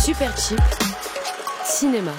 Super Cheap, cinéma.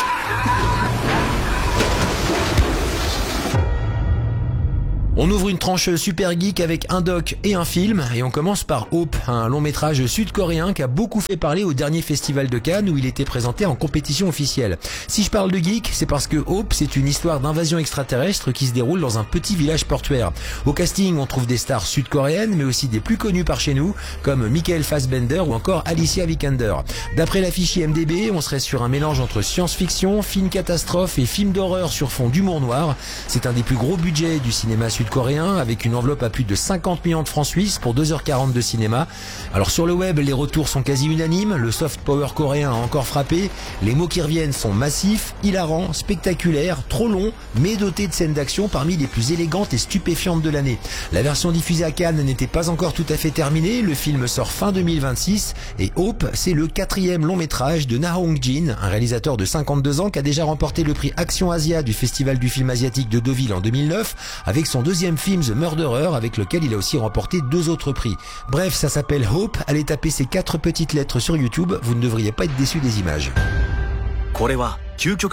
On ouvre une tranche super geek avec un doc et un film, et on commence par Hope, un long métrage sud-coréen qui a beaucoup fait parler au dernier festival de Cannes où il était présenté en compétition officielle. Si je parle de geek, c'est parce que Hope, c'est une histoire d'invasion extraterrestre qui se déroule dans un petit village portuaire. Au casting, on trouve des stars sud-coréennes, mais aussi des plus connus par chez nous, comme Michael Fassbender ou encore Alicia Vikander. D'après l'affiche IMDb, on serait sur un mélange entre science-fiction, film catastrophe et film d'horreur sur fond d'humour noir. C'est un des plus gros budgets du cinéma sud-coréen, avec une enveloppe à plus de 50 millions de francs suisses pour 2h40 de cinéma. Alors sur le web, les retours sont quasi unanimes, le soft power coréen a encore frappé, les mots qui reviennent sont massifs, hilarants, spectaculaires, trop longs, mais dotés de scènes d'action parmi les plus élégantes et stupéfiantes de l'année. La version diffusée à Cannes n'était pas encore tout à fait terminée, le film sort fin 2026, et Hope, c'est le 4e long métrage de Na Hong-jin, un réalisateur de 52 ans qui a déjà remporté le prix Action Asia du Festival du film asiatique de Deauville en 2009, avec son deuxième film The Murderer, avec lequel il a aussi remporté 2 autres prix. Bref, ça s'appelle Hope, allez taper ces 4 petites lettres sur YouTube, vous ne devriez pas être déçus des images. How long are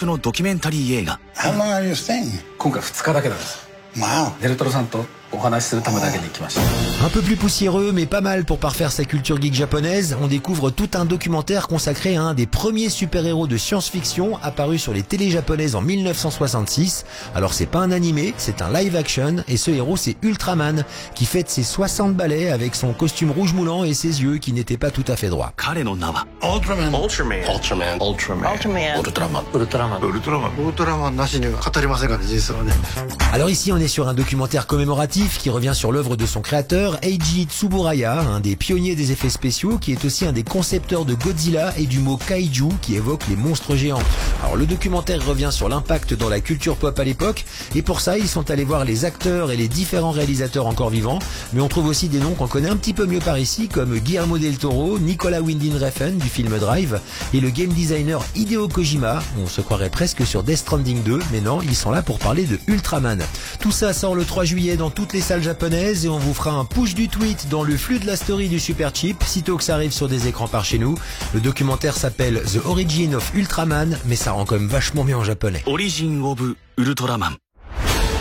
you staying? 今回2日だけなんです。 Wow. デルトロさんとお話しするためだけに来ました。 Un peu plus poussiéreux, mais pas mal pour parfaire sa culture geek japonaise, on découvre tout un documentaire consacré à un des premiers super-héros de science-fiction apparu sur les télés japonaises en 1966. Alors c'est pas un animé, c'est un live-action, et ce héros c'est Ultraman, qui fête ses 60 balais avec son costume rouge moulant et ses yeux qui n'étaient pas tout à fait droits. Ultraman. Ultraman. Ultraman. Ultraman. Ultraman. Ultraman. Ultraman なしには語りませんから、実はね。 Alors ici on est sur un documentaire commémoratif qui revient sur l'œuvre de son créateur, Eiji Tsuburaya, un des pionniers des effets spéciaux, qui est aussi un des concepteurs de Godzilla et du mot kaiju qui évoque les monstres géants. Alors le documentaire revient sur l'impact dans la culture pop à l'époque, et pour ça ils sont allés voir les acteurs et les différents réalisateurs encore vivants, mais on trouve aussi des noms qu'on connaît un petit peu mieux par ici, comme Guillermo del Toro, Nicolas Winding Refn du film Drive, et le game designer Hideo Kojima. On se croirait presque sur Death Stranding 2, mais non, ils sont là pour parler de Ultraman. Tout ça sort le 3 juillet dans toutes les salles japonaises, et on vous fera un push du tweet dans le flux de la story du Super Cheap, sitôt que ça arrive sur des écrans par chez nous. Le documentaire s'appelle The Origin of Ultraman, mais ça rend quand même vachement bien en japonais. Origin of Ultraman.